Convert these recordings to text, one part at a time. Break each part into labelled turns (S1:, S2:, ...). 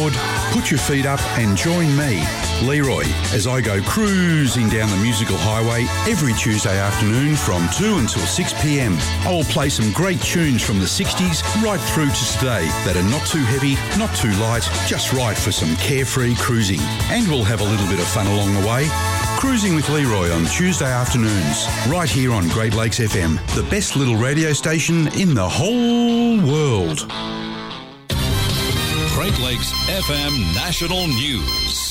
S1: aboard, put your feet up and join me, Leroy, as I go cruising down the musical highway every Tuesday afternoon from 2 until 6 p.m. I will play some great tunes from the 60s right through to today that are not too heavy, not too light, just right for some carefree cruising. And we'll have a little bit of fun along the way. Cruising with Leroy on Tuesday afternoons, right here on Great Lakes FM, the best little radio station in the whole world.
S2: Great Lakes FM National News.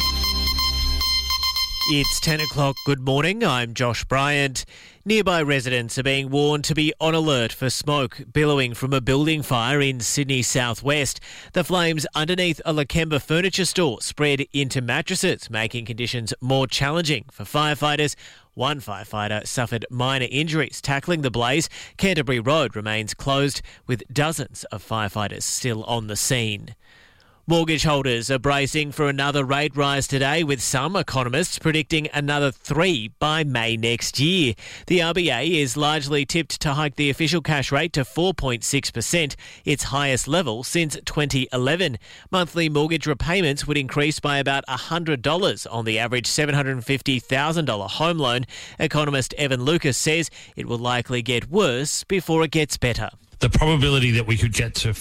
S3: It's 10 o'clock. Good morning. I'm Josh Bryant. Nearby residents are being warned to be on alert for smoke billowing from a building fire in Sydney southwest. The flames underneath a Lakemba furniture store spread into mattresses, making conditions more challenging for firefighters. One firefighter suffered minor injuries tackling the blaze. Canterbury Road remains closed with dozens of firefighters still on the scene. Mortgage holders are bracing for another rate rise today, with some economists predicting another 3 by May next year. The RBA is largely tipped to hike the official cash rate to 4.6%, its highest level since 2011. Monthly mortgage repayments would increase by about $100 on the average $750,000 home loan. Economist Evan Lucas says it will likely get worse before it gets better.
S4: The probability that we could get to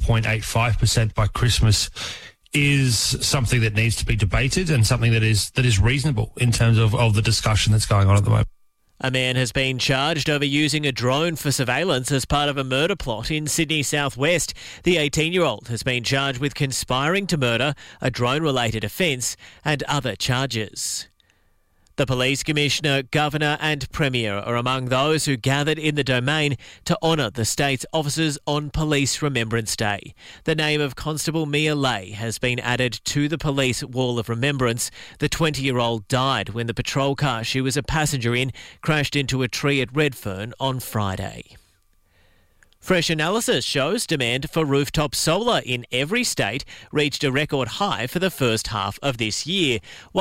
S4: 4.85% by Christmas is something that needs to be debated and something that is reasonable in terms of the discussion that's going on at the moment.
S3: A man has been charged over using a drone for surveillance as part of a murder plot in Sydney southwest. The 18-year-old has been charged with conspiring to murder, a drone-related offence, and other charges. The Police Commissioner, Governor and Premier are among those who gathered in the Domain to honour the state's officers on Police Remembrance Day. The name of Constable Mia Lay has been added to the Police Wall of Remembrance. The 20-year-old died when the patrol car she was a passenger in crashed into a tree at Redfern on Friday. Fresh analysis shows demand for rooftop solar in every state reached a record high for the first half of this year.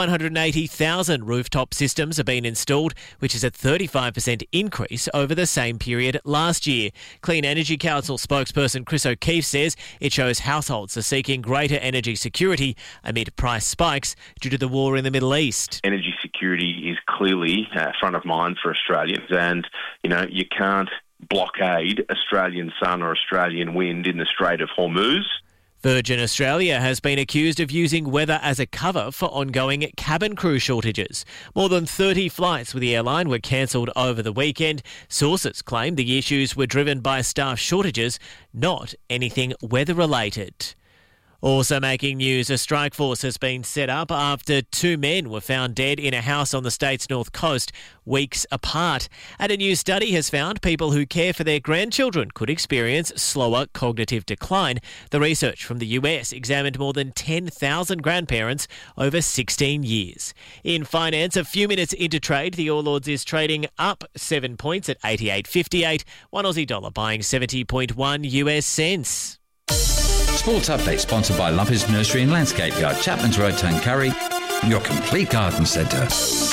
S3: 180,000 rooftop systems have been installed, which is a 35% increase over the same period last year. Clean Energy Council spokesperson Chris O'Keefe says it shows households are seeking greater energy security amid price spikes due to the war in the Middle East.
S5: Energy security is clearly front of mind for Australians, and you can't blockade Australian sun or Australian wind in the Strait of Hormuz.
S3: Virgin Australia has been accused of using weather as a cover for ongoing cabin crew shortages. More than 30 flights with the airline were cancelled over the weekend. Sources claim the issues were driven by staff shortages, not anything weather-related. Also making news, a strike force has been set up after 2 men were found dead in a house on the state's north coast weeks apart. And a new study has found people who care for their grandchildren could experience slower cognitive decline. The research from the US examined more than 10,000 grandparents over 16 years. In finance, a few minutes into trade, the All Ords is trading up 7 points at 88.58, one Aussie dollar buying 70.1 US cents.
S6: Sports Update sponsored by Lumpers Nursery and Landscape Yard, Chapman's Road, Tuncurry, your complete garden centre.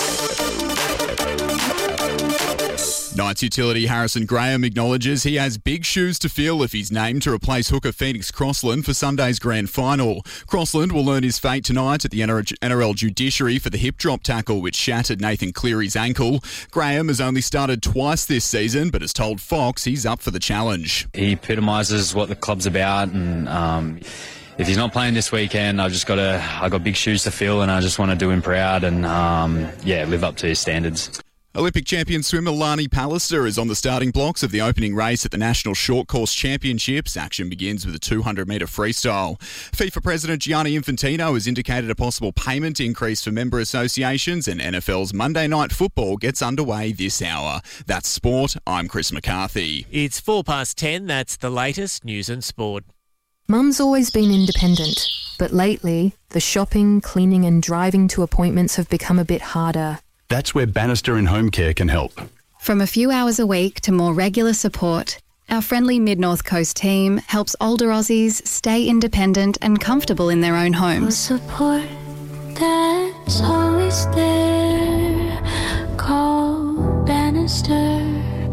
S7: Knights utility Harrison Graham acknowledges he has big shoes to fill if he's named to replace hooker Phoenix Crossland for Sunday's grand final. Crossland will learn his fate tonight at the NRL judiciary for the hip drop tackle which shattered Nathan Cleary's ankle. Graham has only started twice this season but has told Fox he's up for the challenge.
S8: He epitomises what the club's about, and if he's not playing this weekend, I got big shoes to fill and I just want to do him proud and live up to his standards.
S7: Olympic champion swimmer Lani Pallister is on the starting blocks of the opening race at the National Short Course Championships. Action begins with a 200-metre freestyle. FIFA President Gianni Infantino has indicated a possible payment increase for member associations, and NFL's Monday Night Football gets underway this hour. That's sport. I'm Chris McCarthy.
S3: It's 10:04. That's the latest news and sport.
S9: Mum's always been independent, but lately, the shopping, cleaning and driving to appointments have become a bit harder.
S10: That's where Bannister and Home Care can help.
S11: From a few hours a week to more regular support, our friendly Mid-North Coast team helps older Aussies stay independent and comfortable in their own homes.
S12: Support that's always there. Call Bannister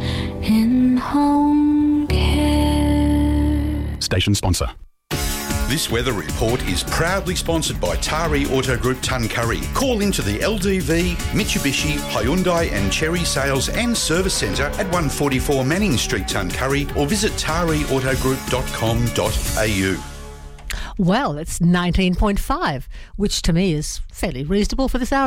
S12: in Home Care.
S10: Station sponsor.
S7: The
S1: This weather report is proudly sponsored by Tari Auto Group Tuncurry. Call into the LDV, Mitsubishi, Hyundai and Chery Sales and Service Centre at 144 Manning Street, Tuncurry, or visit tariautogroup.com.au.
S13: Well, it's 19.5, which to me is fairly reasonable for this hour.